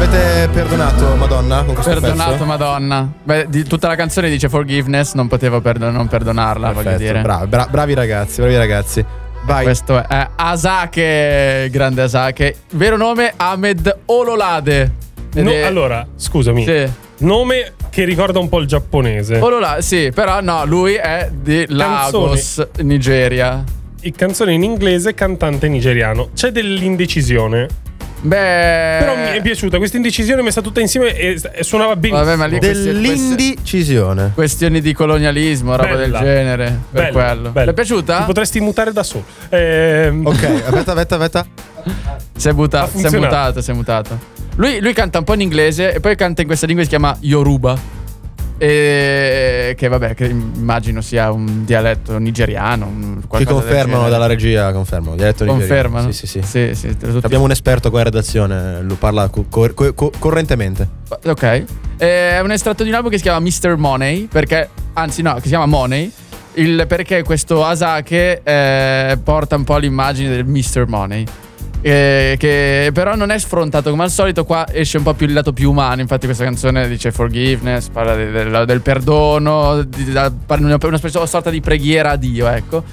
Avete perdonato Madonna con questo Perdonato pezzo? Madonna. Beh, tutta la canzone dice forgiveness, non potevo non perdonarla. Perfetto, voglio dire. bravi ragazzi. Vai. Questo è Asake, grande Asake. Vero nome Ahmed Ololade. Allora, scusami. Sì. Nome che ricorda un po' il giapponese. Sì, però no, lui è di Lagos, Nigeria. Canzone in inglese, cantante nigeriano. C'è dell'indecisione. Beh, Però mi è piaciuta questa indecisione messa tutta insieme e suonava benissimo. Vabbè, ma lì dell'indecisione. Questioni di colonialismo, roba del genere. Per quello. Bella. Ti è piaciuta? Ti potresti mutare da solo. Ok, aspetta. Si è mutato. Lui canta un po' in inglese e poi canta in questa lingua che si chiama Yoruba. Che vabbè, che immagino sia un dialetto nigeriano. Ci confermano dalla regia, dialetto nigeriano. Confermano? Sì. Abbiamo un esperto qua in redazione, lo parla correntemente. Ok. È un estratto di un album che si chiama Mr. Money, che si chiama Money. Perché questo Asake porta un po' l'immagine del Mr. Money. Che però non è sfrontato come al solito. Qua esce un po' più il lato più umano. Infatti questa canzone dice forgiveness, parla del perdono, una sorta di preghiera a Dio, ecco.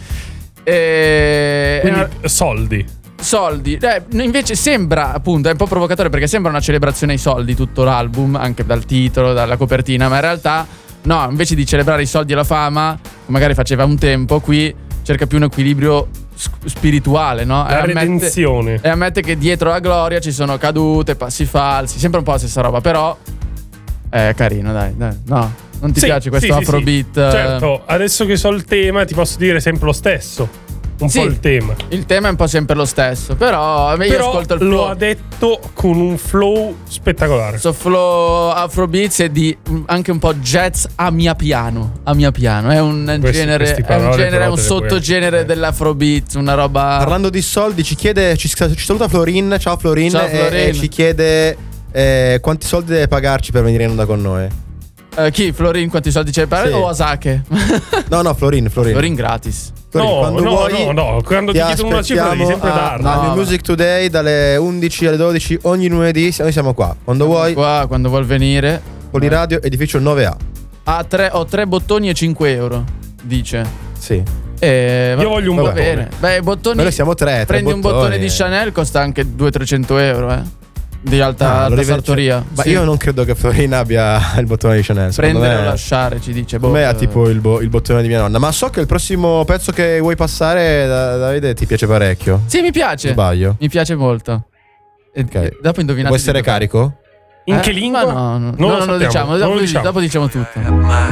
Quindi soldi. Invece sembra, appunto, è un po' provocatore perché sembra una celebrazione ai soldi tutto l'album, anche dal titolo, dalla copertina, ma in realtà no, invece di celebrare i soldi e la fama, magari faceva un tempo, qui cerca più un equilibrio spirituale, no? La redenzione. E ammette che dietro la gloria ci sono cadute, passi falsi, sempre un po' la stessa roba, però è carino, dai. No, non ti piace questo Afrobeat? Sì. Certo, adesso che so il tema ti posso dire sempre lo stesso. Un po' il tema. Il tema è un po' sempre lo stesso, però io ascolto il flow. Lo ha detto con un flow spettacolare. Questo flow Afrobeats e di anche un po' jazz a mia piano. È un genere, è un sottogenere dell'Afrobeats, una roba. Parlando di soldi, ci saluta Florin. Ciao Florin. E ci chiede quanti soldi deve pagarci per venire in onda con noi. Chi? Florin quanti soldi c'è per o Asake? No, Florin. Florin gratis. Quando vuoi, quando ti chiedono una cifra devi sempre darla. New Music Today dalle 11 alle 12 ogni lunedì. Noi siamo qua. Quando vuoi. Quando vuol venire. Poliradio, edificio 9A. Ho 3 bottoni e 5 euro. Dice. Sì. Io voglio un bottone. Bene. Beh, bottoni. Noi siamo 3. Prendi un bottone di Chanel, costa anche 200-300 euro, di alta sartoria. Ma io non credo che Florin abbia il bottone di Chanel. Prendere o lasciare, ci dice. Secondo me ha tipo il bottone di mia nonna. Ma so che il prossimo pezzo che vuoi passare, Davide, ti piace parecchio. Sì, mi piace. Sbaglio. Mi piace molto. Dopo indovinate. Può essere carico? In che lingua? No, non lo diciamo. Dopo diciamo tutto.